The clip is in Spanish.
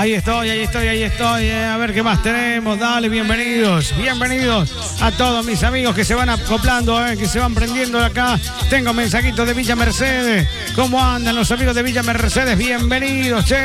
Ahí estoy. A ver qué más tenemos. Dale, bienvenidos a todos mis amigos que se van acoplando, que se van prendiendo de acá. Tengo mensajitos de Villa Mercedes. ¿Cómo andan los amigos de Villa Mercedes? Bienvenidos, che.